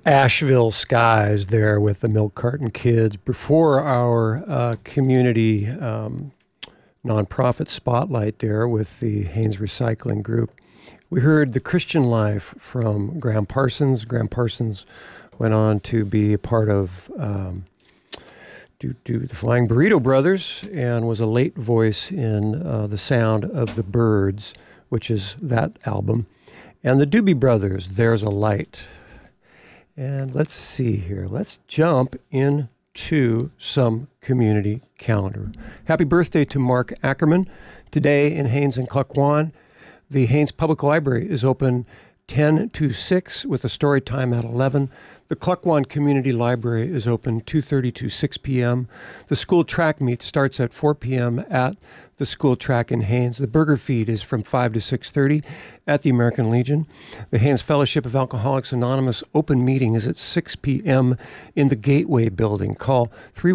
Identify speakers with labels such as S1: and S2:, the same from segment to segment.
S1: Asheville skies there with the Milk Carton Kids before our community nonprofit spotlight there with the Haynes Recycling Group. We heard The Christian Life from Graham Parsons. Graham Parsons went on to be a part of the Flying Burrito Brothers and was a late voice in The Sound of the Birds, which is that album. And the Doobie Brothers, There's a Light. And let's see here. Let's jump into some community calendar. Happy birthday to Mark Ackerman. Today in Haines and Klukwan, the Haines Public Library is open 10 to 6 with a story time at 11. The Klukwan Community Library is open 2:30 to 6 p.m. The school track meet starts at 4 p.m. at the school track in Haines. The burger feed is from 5 to 6:30 at the American Legion. The Haines Fellowship of Alcoholics Anonymous open meeting is at 6 p.m. in the Gateway building. Call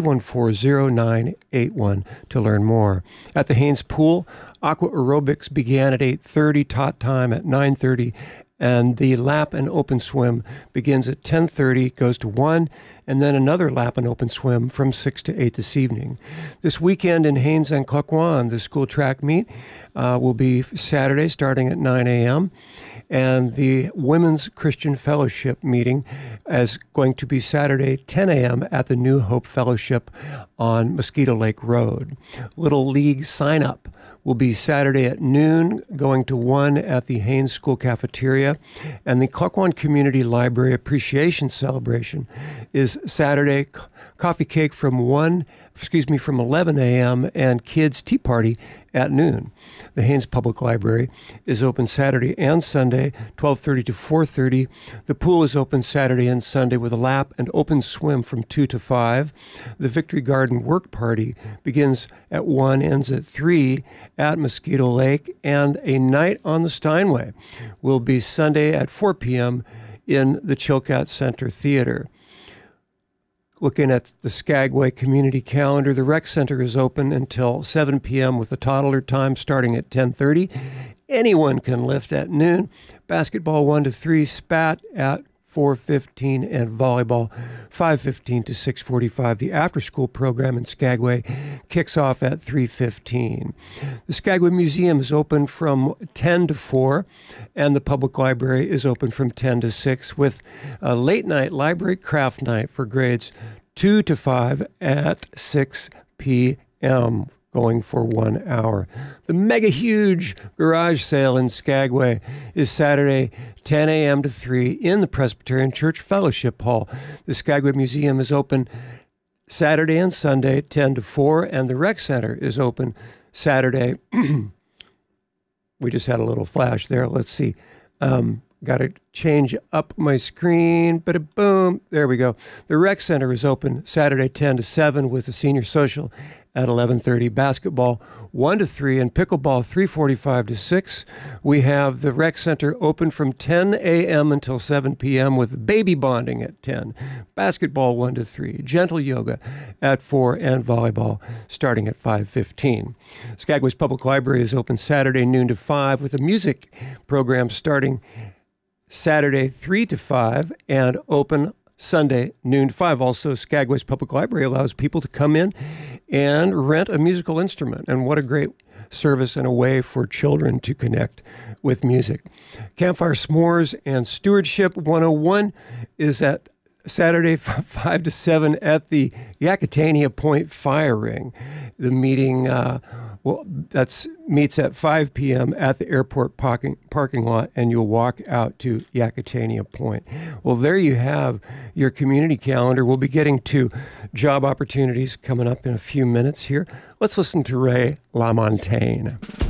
S1: 314-0981 to learn more. At the Haines Pool, aqua aerobics began at 8:30, tot time at 9:30, and the lap and open swim begins at 10:30, goes to 1, and then another lap and open swim from 6 to 8 this evening. This weekend in Haines and Klukwan, the school track meet will be Saturday starting at 9 a.m., and the Women's Christian Fellowship meeting is going to be Saturday, 10 a.m. at the New Hope Fellowship on Mosquito Lake Road. Little League sign-up will be Saturday at noon, going to 1 at the Haines School Cafeteria. And the Klukwan Community Library Appreciation Celebration is Saturday, coffee cake from 11 a.m. and kids' tea party at noon. The Haines Public Library is open Saturday and Sunday, 12:30 to 4:30. The pool is open Saturday and Sunday with a lap and open swim from 2 to 5. The Victory Garden Work Party begins at 1, ends at 3 at Mosquito Lake, and a night on the Steinway will be Sunday at 4 p.m. in the Chilkat Center Theater. Looking at the Skagway community calendar, the rec center is open until 7 p.m. with the toddler time starting at 10:30. Anyone can lift at noon. Basketball 1 to 3, spat at 4:15, and volleyball 5:15 to 6:45. The after-school program in Skagway kicks off at 3:15. The Skagway Museum is open from 10 to 4, and the public library is open from 10 to 6 with a late-night library craft night for grades 2 to 5 at 6 p.m., going for 1 hour. The mega huge garage sale in Skagway is Saturday, 10 a.m. to 3 in the Presbyterian Church Fellowship Hall. The Skagway Museum is open Saturday and Sunday, 10 to 4, and the Rec Center is open Saturday. We just had a little flash there. Let's see. Got to change up my screen. Boom. There we go. The Rec Center is open Saturday, 10 to 7 with the senior social at 11:30. Basketball 1 to 3 and pickleball 3:45 to 6. We have the Rec Center open from 10 a.m. until 7 p.m. with baby bonding at 10. Basketball 1 to 3. Gentle yoga at 4 and volleyball starting at 5:15. Skagway's Public Library is open Saturday noon to 5 with a music program starting Saturday 3 to 5 and open Sunday, noon to 5. Also, Skagway's Public Library allows people to come in and rent a musical instrument. And what a great service and a way for children to connect with music. Campfire S'mores and Stewardship 101 is at Saturday, 5 to 7 at the Yakatania Point Fire Ring. The meeting meets at 5 p.m. at the airport parking lot, and you'll walk out to Yakatania Point. Well, there you have your community calendar. We'll be getting to job opportunities coming up in a few minutes here. Let's listen to Ray LaMontagne.